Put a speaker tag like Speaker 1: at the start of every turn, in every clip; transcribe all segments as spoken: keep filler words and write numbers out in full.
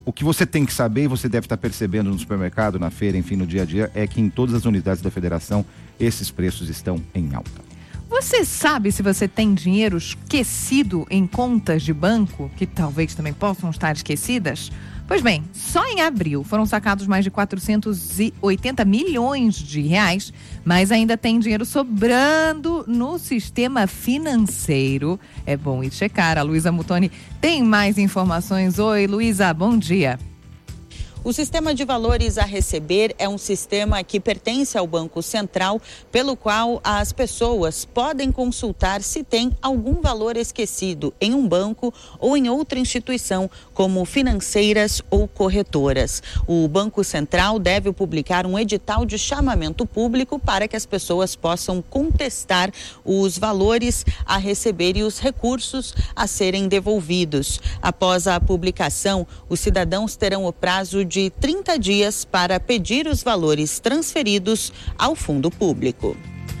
Speaker 1: O que você tem que saber, e você deve estar percebendo no supermercado, na feira, enfim, no dia a dia, é que em todas as unidades da federação, esses preços estão em alta.
Speaker 2: Você sabe se você tem dinheiro esquecido em contas de banco, que talvez também possam estar esquecidas? Pois bem, só em abril foram sacados mais de quatrocentos e oitenta milhões de reais, mas ainda tem dinheiro sobrando no sistema financeiro. É bom ir checar. A Luísa Mutoni tem mais informações. Oi, Luísa, bom dia.
Speaker 3: O sistema de valores a receber é um sistema que pertence ao Banco Central, pelo qual as pessoas podem consultar se tem algum valor esquecido em um banco ou em outra instituição, como financeiras ou corretoras. O Banco Central deve publicar um edital de chamamento público para que as pessoas possam contestar os valores a receber e os recursos a serem devolvidos. Após a publicação, os cidadãos terão o prazo de de trinta dias para pedir os valores transferidos ao fundo público.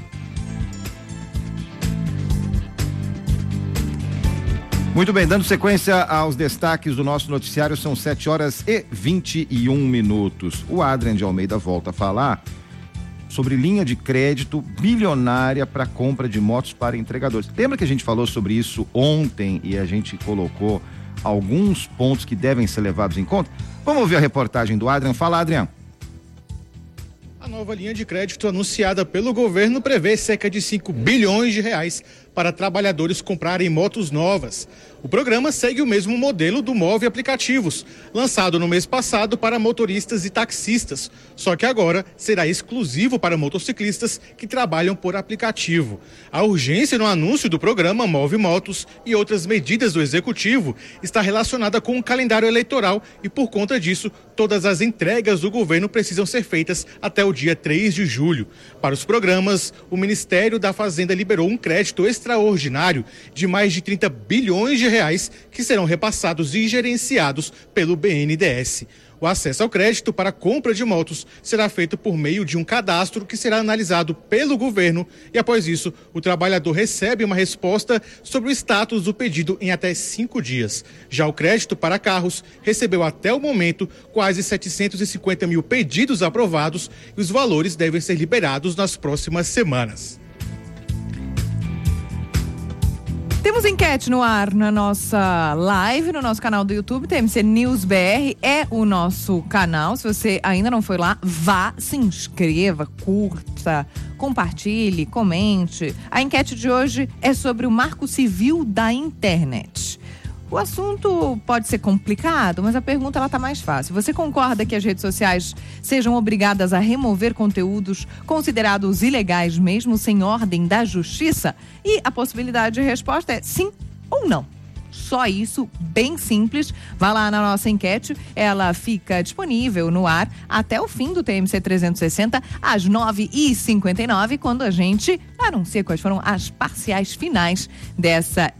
Speaker 1: Muito bem, dando sequência aos destaques do nosso noticiário, são sete horas e vinte e um minutos. O Adrian de Almeida volta a falar sobre linha de crédito bilionária para compra de motos para entregadores. Lembra que a gente falou sobre isso ontem e a gente colocou alguns pontos que devem ser levados em conta? Vamos ouvir a reportagem do Adrian. Fala, Adrian.
Speaker 4: A nova linha de crédito anunciada pelo governo prevê cerca de cinco bilhões de reais para trabalhadores comprarem motos novas. O programa segue o mesmo modelo do Move Aplicativos, lançado no mês passado para motoristas e taxistas, só que agora será exclusivo para motociclistas que trabalham por aplicativo. A urgência no anúncio do programa Move Motos e outras medidas do executivo está relacionada com o calendário eleitoral e, por conta disso, todas as entregas do governo precisam ser feitas até o dia três de julho. Para os programas, o Ministério da Fazenda liberou um crédito extraordinário de mais de trinta bilhões de reais que serão repassados e gerenciados pelo B N D E S. O acesso ao crédito para compra de motos será feito por meio de um cadastro que será analisado pelo governo e, após isso, o trabalhador recebe uma resposta sobre o status do pedido em até cinco dias. Já o crédito para carros recebeu até o momento quase setecentos e cinquenta mil pedidos aprovados e os valores devem ser liberados nas próximas semanas.
Speaker 2: Temos enquete no ar na nossa live, no nosso canal do YouTube, T M C News B R é o nosso canal. Se você ainda não foi lá, vá, se inscreva, curta, compartilhe, comente. A enquete de hoje é sobre o Marco Civil da Internet. O assunto pode ser complicado, mas a pergunta ela tá mais fácil. Você concorda que as redes sociais sejam obrigadas a remover conteúdos considerados ilegais mesmo sem ordem da justiça? E a possibilidade de resposta é sim ou não. Só isso, bem simples. Vá lá na nossa enquete, ela fica disponível no ar até o fim do T M C trezentos e sessenta, às nove e cinquenta e nove, quando a gente anuncia quais foram as parciais finais dessa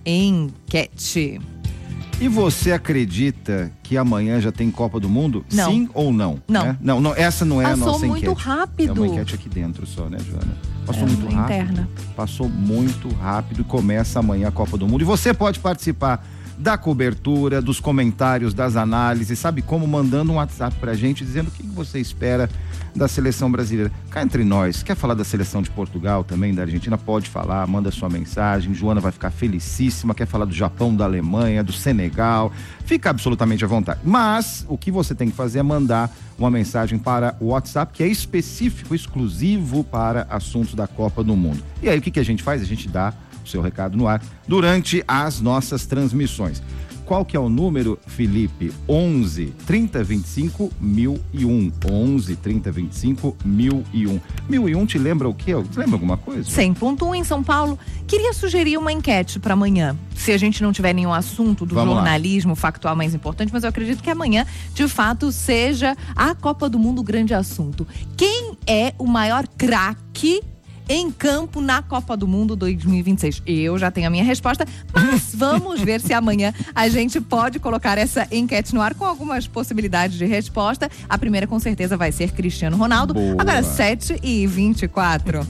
Speaker 2: enquete.
Speaker 1: E você acredita que amanhã já tem Copa do Mundo?
Speaker 2: Não.
Speaker 1: Sim ou não?
Speaker 2: Não.
Speaker 1: Né? Não, não, essa não é
Speaker 2: Passou
Speaker 1: a nossa enquete.
Speaker 2: muito rápido.
Speaker 1: É uma enquete aqui dentro só, né, Joana? Passou
Speaker 2: É
Speaker 1: muito
Speaker 2: uma
Speaker 1: rápido.
Speaker 2: interna.
Speaker 1: Passou muito rápido e começa amanhã a Copa do Mundo. E você pode participar da cobertura, dos comentários, das análises, sabe como? Mandando um WhatsApp pra gente, dizendo o que você espera da seleção brasileira. Cá entre nós, quer falar da seleção de Portugal também, da Argentina? Pode falar, manda sua mensagem, Joana vai ficar felicíssima, quer falar do Japão, da Alemanha, do Senegal, fica absolutamente à vontade. Mas, o que você tem que fazer é mandar uma mensagem para o WhatsApp, que é específico, exclusivo para assuntos da Copa do Mundo. E aí, o que, que a gente faz? A gente dá o seu recado no ar durante as nossas transmissões. Qual que é o número, Felipe? onze, trinta, vinte e cinco, mil e um. onze, trinta, vinte e cinco, mil e um. mil e um te lembra o quê? Te lembra alguma coisa?
Speaker 2: cem ponto um em São Paulo. Queria sugerir uma enquete para amanhã. Se a gente não tiver nenhum assunto do
Speaker 1: Vamos
Speaker 2: jornalismo lá. Factual mais importante, mas eu acredito que amanhã, de fato, seja a Copa do Mundo o grande assunto. Quem é o maior craque em campo na Copa do Mundo dois mil e vinte e seis? Eu já tenho a minha resposta, mas vamos ver se amanhã a gente pode colocar essa enquete no ar com algumas possibilidades de resposta. A primeira com certeza vai ser Cristiano Ronaldo.
Speaker 1: Boa.
Speaker 2: Agora sete e vinte e quatro.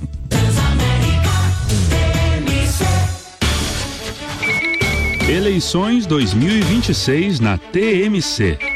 Speaker 5: Eleições dois mil e vinte e seis na T M C.